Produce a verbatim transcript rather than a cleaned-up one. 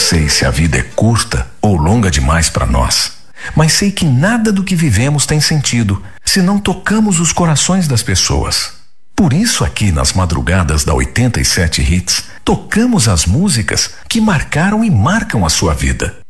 sei se a vida é curta ou longa demais para nós, mas sei que nada do que vivemos tem sentido se não tocamos os corações das pessoas. Por isso, aqui nas madrugadas da oitenta e sete Hits, tocamos as músicas que marcaram e marcam a sua vida.